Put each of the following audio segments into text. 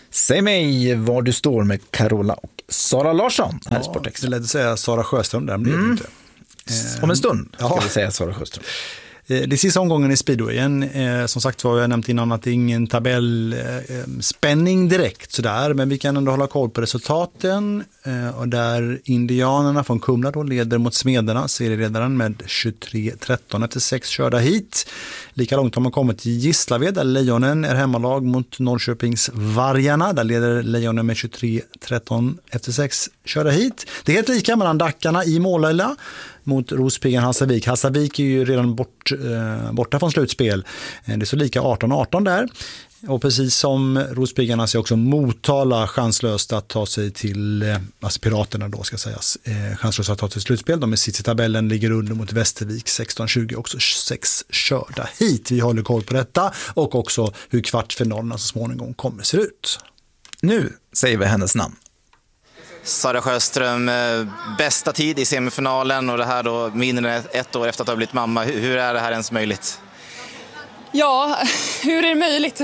Säg mig var du står med Carola och Sara Larsson här i Sportex. Det lät att säga Sara Sjöström där, men det är det inte. Om en stund ska vi säga Sara Sjöström. Det är sista omgången i speedwayen. Som sagt var, jag nämnt innan att det är ingen tabellspänning direkt sådär, men vi kan ändå hålla koll på resultaten. Och där indianerna från Kumla då leder mot Smederna, serieledaren med 23-13 efter 6 körda hit. Lika långt har man kommit till Gislaved där Lejonen är hemmalag mot Norrköpings Vargarna. Där leder Lejonen med 23-13 efter 6 körda hit. Det är helt lika mellan Dackarna i Målilla mot Rospiggan Hallstavik. Hallstavik är ju redan borta från slutspel. Det är så lika 18-18 där. Och precis som Rospiggarna så är också Motala chanslöst att ta sig till, alltså Piraterna då ska sägas, chanslöst att ta sig till slutspel. De är sitt i tabellen, ligger under mot Västervik 16-20, också 6 körda hit. Vi håller koll på detta och också hur kvartsfinalerna så småningom kommer se ut. Nu säger vi hennes namn. Sara Sjöström, bästa tid i semifinalen och det här då mindre än 1 år efter att ha blivit mamma. Hur är det här ens möjligt? Ja, hur är det möjligt?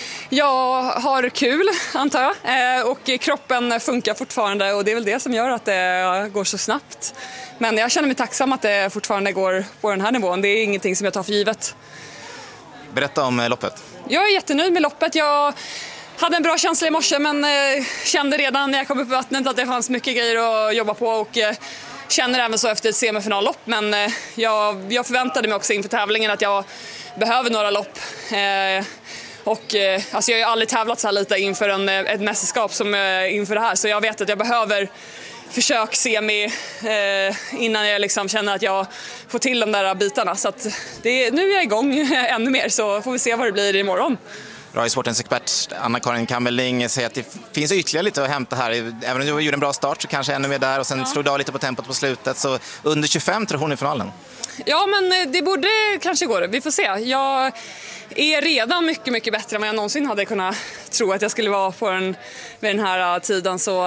Jag har kul, antar jag, och kroppen funkar fortfarande och det är väl det som gör att det går så snabbt. Men jag känner mig tacksam att det fortfarande går på den här nivån. Det är ingenting som jag tar för givet. Berätta om loppet. Jag är jättenöjd med loppet. Jag hade en bra känsla i morse men kände redan när jag kom upp i vattnet att det fanns mycket grejer att jobba på och känner även så efter ett semifinallopp. Men jag förväntade mig också inför tävlingen att jag behöver några lopp. Alltså jag har ju aldrig tävlat så här lite inför ett mästerskap som inför det här. Så jag vet att jag behöver försök semi innan jag liksom känner att jag får till de där bitarna. Så att nu är jag igång ännu mer så får vi se vad det blir imorgon. Radiosportens expert Anna-Karin Kammerling säger att det finns ytterligare lite att hämta här. Även om du gjorde en bra start så kanske ännu mer där och sen slog du av lite på tempot på slutet. Så under 25 tror hon i finalen. Ja, men det borde kanske gå. Vi får se. Jag är redan mycket, mycket bättre än vad jag någonsin hade kunnat tro att jag skulle vara på vid den här tiden. Så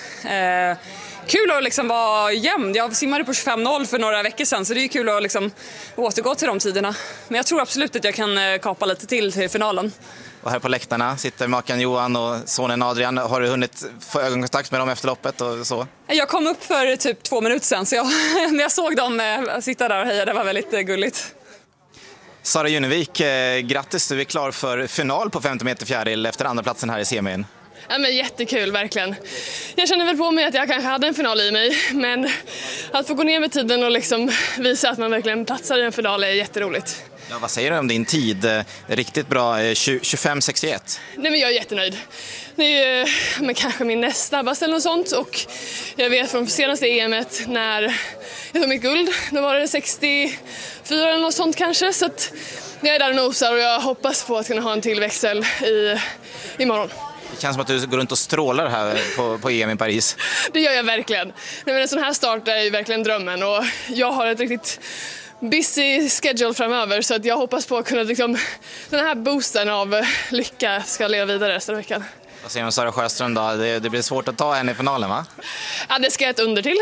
kul att liksom vara jämn. Jag simmade på 25.0 för några veckor sedan så det är kul att liksom återgå till de tiderna. Men jag tror absolut att jag kan kapa lite till finalen. Och här på läktarna sitter maken Johan och sonen Adrian. Har du hunnit få ögonkontakt med dem efter loppet och så? Jag kom upp för typ 2 minuter sedan så när jag såg dem sitta där och heja, det var väldigt gulligt. Sara Junevik, grattis, du är klar för final på 50 meter fjäril efter andra platsen här i semin. Ja, men jättekul, verkligen. Jag känner väl på mig att jag kanske hade en final i mig, men att få gå ner med tiden och liksom visa att man verkligen platsar i en final är jätteroligt. Ja, vad säger du om din tid? Riktigt bra, 25.61. Nej, men jag är jättenöjd. Det är ju kanske min näst snabbaste eller något sånt. Och jag vet från senaste EM:et när jag tog mitt guld, då var det 64 eller något sånt kanske. Så att jag är där och nosar och jag hoppas på att kunna ha en till växel imorgon. Det känns som att du går runt och strålar här på EM i Paris. Det gör jag verkligen. Nej, men en sån här start är ju verkligen drömmen och jag har ett riktigt busy schedule framöver så att jag hoppas på att kunna liksom, den här boosten av lycka ska leva vidare resten av veckan. Vad säger du om Sara Sjöström då? Det blir svårt att ta henne i finalen, va? Ja, det ska jag ett under till.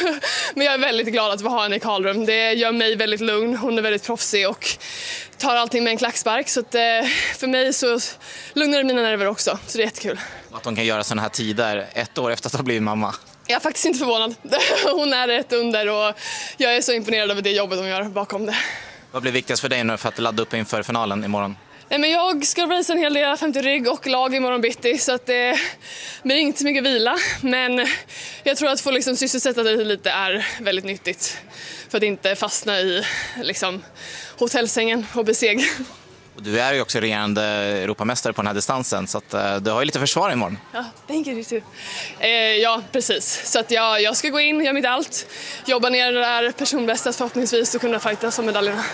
Men jag är väldigt glad att vi har henne i Karlrum. Det gör mig väldigt lugn. Hon är väldigt proffsig och tar allting med en klackspark. Så att, för mig så lugnar det mina nerver också. Så det är jättekul. Att hon kan göra sådana här tider 1 år efter att ha blivit mamma. Jag är faktiskt inte förvånad. Hon är ett under och jag är så imponerad över det jobbet hon gör bakom det. Vad blir viktigast för dig nu för att ladda upp inför finalen imorgon? Men jag ska race en hel del 50 rygg och lag imorgon bitti så att det blir inte så mycket vila. Men jag tror att få liksom sysselsätta det lite är väldigt nyttigt för att inte fastna i liksom, hotellsängen och beseg. Och du är ju också regerande Europamästare på den här distansen så att du har ju lite försvar imorgon. Ja, thank you too. Ja, precis. Så att jag ska gå in, göra mitt allt, jobba ner det där personbästas förhoppningsvis och kunna fightas om medaljerna.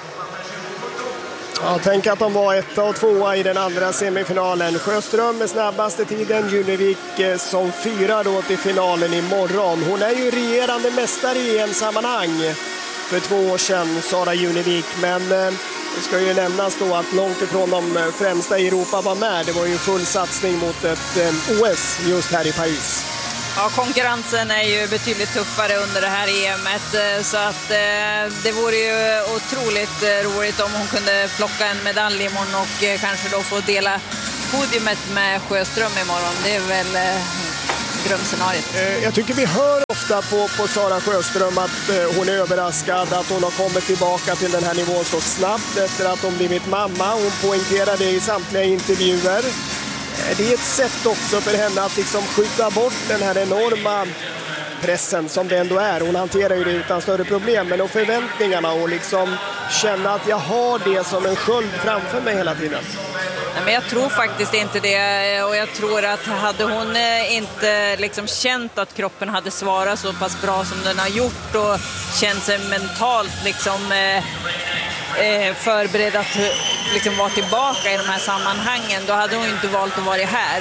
Ja, tänk att de var 1 och 2 i den andra semifinalen. Sjöström med snabbaste tiden, Junevik som 4 då till finalen imorgon. Hon är ju regerande mästare i EM-sammanhang för 2 år sedan, Sara Junevik. Men det ska ju nämnas då att långt ifrån de främsta i Europa var med. Det var ju full satsning mot ett OS just här i Paris. Ja, konkurrensen är ju betydligt tuffare under det här EM:et så att det vore ju otroligt roligt om hon kunde plocka en medalj imorgon och kanske då få dela podiumet med Sjöström imorgon, det är väl drömscenariet. Jag tycker vi hör ofta på Sara Sjöström att hon är överraskad att hon har kommit tillbaka till den här nivån så snabbt efter att hon blivit mamma. Hon poängterar det i samtliga intervjuer. Det är ett sätt också för henne att liksom skjuta bort den här enorma pressen som det ändå är. Hon hanterar ju det utan större problem, men och förväntningarna och liksom känna att jag har det som en sköld framför mig hela tiden. Men jag tror faktiskt inte det, och jag tror att hade hon inte liksom känt att kroppen hade svarat så pass bra som den har gjort och känt sig mentalt liksom förberedd att liksom vara tillbaka i de här sammanhangen, då hade hon inte valt att vara här.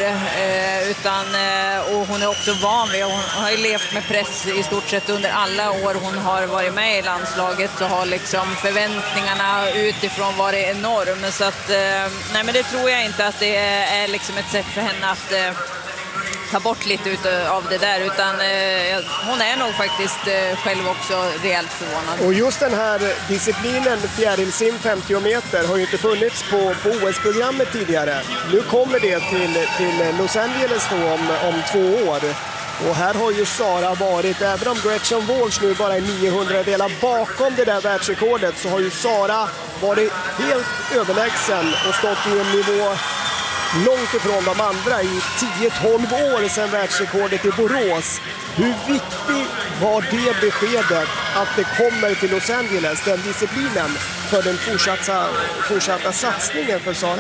Och hon är också van vid, hon har ju levt med press i stort sett under alla år hon har varit med i landslaget, så har liksom förväntningarna utifrån varit enorm. Så att, nej, men det tror jag inte att det är liksom ett sätt för henne att ta bort lite av det där, utan hon är nog faktiskt själv också rejält förvånad. Och just den här disciplinen fjärilsim 50 meter har ju inte funnits på OS-programmet tidigare. Nu kommer det till Los Angeles då om 2 år. Och här har ju Sara varit, även om Gretchen Walsh nu bara är 900 delar bakom det där världsrekordet, så har ju Sara varit helt överlägsen och stått i en nivå långt ifrån de andra i 10-12 år sedan världsrekordet i Borås. Hur viktigt var det beskedet att det kommer till Los Angeles, den disciplinen, för den fortsatta satsningen för Sara?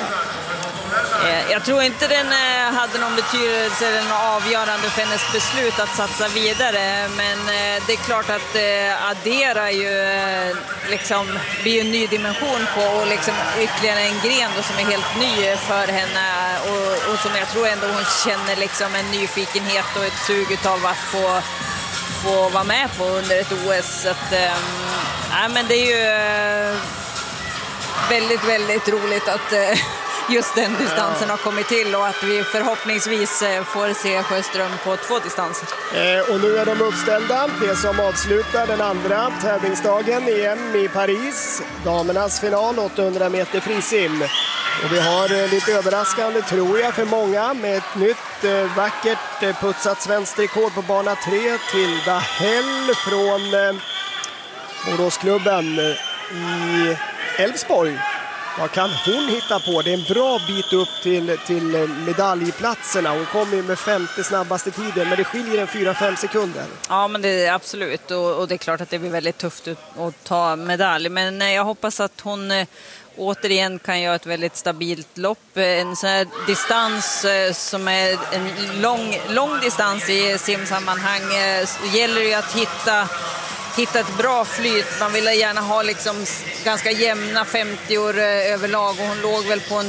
Jag tror inte den hade någon betydelse eller någon avgörande för hennes beslut att satsa vidare, men det är klart att det adderar ju liksom, blir en ny dimension på och liksom ytterligare en gren då som är helt ny för henne och som jag tror ändå hon känner liksom en nyfikenhet och ett sug av att få vara med på under ett OS. Så att, men det är ju väldigt, väldigt roligt att just den distansen har kommit till och att vi förhoppningsvis får se Sjöström på 2 distanser. Och nu är de uppställda, det som avslutar den andra tävlingsdagen EM i Paris. Damernas final 800 meter frisim. Och vi har lite överraskande, tror jag, för många med ett nytt vackert putsat svenskt rekord på bana 3 till Dahel från Boråsklubben i Älvsborg. Vad kan hon hitta på? Det är en bra bit upp till medaljplatserna. Hon kommer med 5:e snabbaste tiden, men det skiljer en 4-5 sekunder. Ja, men det är absolut. Och det är klart att det blir väldigt tufft att ta medalj. Men jag hoppas att hon återigen kan göra ett väldigt stabilt lopp. En sån här distans som är en lång distans i simsammanhang gäller ju att hitta ett bra flyt. Man vill gärna ha liksom ganska jämna 50-år överlag och hon låg väl på en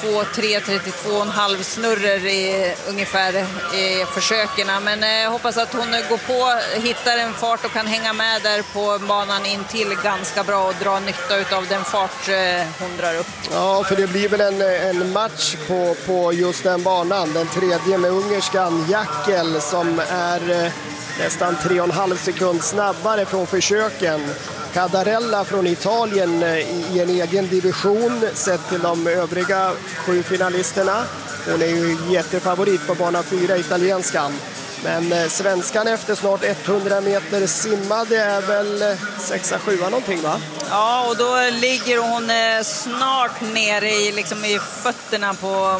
32,5 snurrer ungefär i försöken. Men jag hoppas att hon går på, hittar en fart och kan hänga med där på banan in till ganska bra och dra nytta av den fart hon drar upp. Ja, för det blir väl en match på just den banan. Den tredje med ungerskan Jackel som är nästan 3,5 sekund snabbare från försöken. Cadarella från Italien i en egen division sett till de övriga 7 finalisterna. Hon är ju jättefavorit på bana 4, italienskan. Men svenskan efter snart 100 meter simmade är väl 6-7 någonting, va? Ja, och då ligger hon snart nere i fötterna på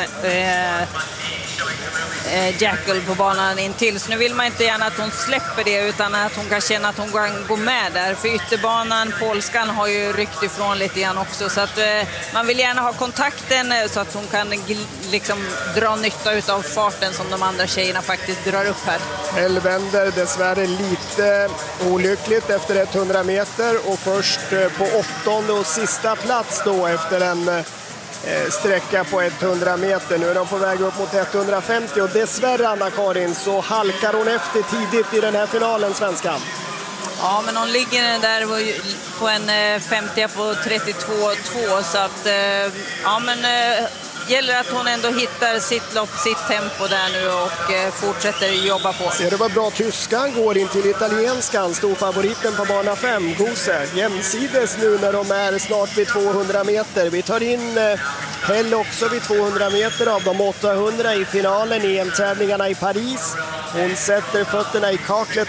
Jackel på banan in till. Så nu vill man inte gärna att hon släpper det utan att hon kan känna att hon kan gå med där. För ytterbanan, polskan, har ju ryckt ifrån lite grann också. Så att man vill gärna ha kontakten så att hon kan liksom dra nytta av farten som de andra tjejerna faktiskt drar upp här. Elvänder dessvärre lite olyckligt efter 100 meter och först på 8:e och sista plats då efter en sträcka på 100 meter. Nu är de på väg upp mot 150 och dessvärre, Anna-Karin, så halkar hon efter tidigt i den här finalen, svenskan. Ja, men hon ligger där på en 50 på 32,2 så att ja, men gäller att hon ändå hittar sitt lopp, sitt tempo där nu och fortsätter jobba på. Ser du vad bra tyskan går in till italienskan, storfavoriten på bana 5, Gose. Jämsides nu när de är snart vid 200 meter. Vi tar in Hell också vid 200 meter av de 800 i finalen i EM-tävlingarna i Paris. Hon sätter fötterna i kaklet